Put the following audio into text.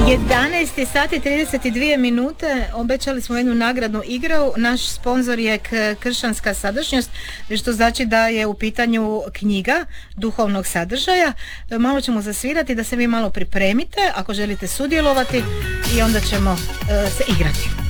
11 sati 32 minute, obećali smo jednu nagradnu igru. Naš sponzor je Kršćanska sadašnjost, što znači da je u pitanju knjiga duhovnog sadržaja. Malo ćemo zasvirati da se vi malo pripremite ako želite sudjelovati i onda ćemo se igrati.